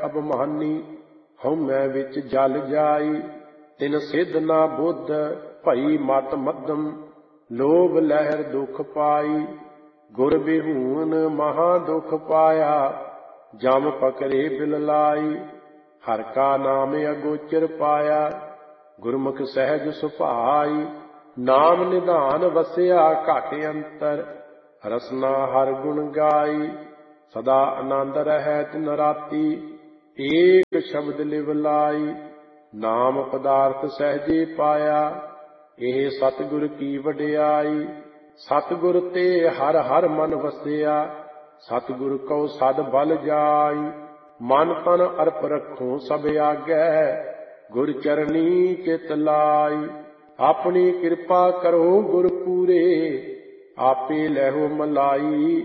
ਅਭਮਾਨੀ, ਹਉਮੈ ਵਿੱਚ ਜਲ ਜਾਈ। ਤਿਨ ਸਿਧ ਨਾ ਬੁੱਧ, ਭਈ ਮਤ ਮੱਧਮ, ਲੋਭ ਲਹਿਰ ਦੁਖ ਪਾਈ। ਗੁਰ ਬਿਹੂਨ ਮਹਾ ਦੁਖ ਪਾਇਆ, ਜਮ ਪਕਰੇ ਬਿਲ ਲਾਈ। ਹਰ ਕਾ ਨਾਮ ਅਗੋਚਰ ਪਾਇਆ, ਗੁਰਮੁਖ ਸਹਿਜ ਸੁਭਾਈ। ਨਾਮ ਨਿਧਾਨ ਵਸਿਆ ਘਟ ਅੰਤਰ, ਰਸਨਾ ਹਰ ਗੁਣ ਗਾਈ। ਸਦਾ ਆਨੰਦ ਰਹਿ ਤਿਨ ਰਾਤੀ, ਏਕ ਸ਼ਬਦ ਲਿਵ ਲਾਈ। ਨਾਮ ਪਦਾਰਥ ਸਹਿਜੇ ਪਾਇਆ, ਇਹ ਸਤਿਗੁਰ ਕੀ ਵਡਿਆਈ। ਸਤਿਗੁਰ ਤੇ ਹਰ ਹਰ ਮਨ ਵਸਿਆ, ਸਤਿਗੁਰ ਕਉ ਸਦ ਬਲ ਜਾਈ। ਮਨ ਤਨ ਅਰਪ ਰੱਖੋ ਸਭ ਆਗੈ, ਗੁਰ ਚਰਨੀ ਚਿਤ ਲਾਈ। ਆਪਣੀ ਕਿਰਪਾ ਕਰੋ ਗੁਰ ਪੂਰੇ, ਆਪੇ ਲੈਹੋ ਮਲਾਈ।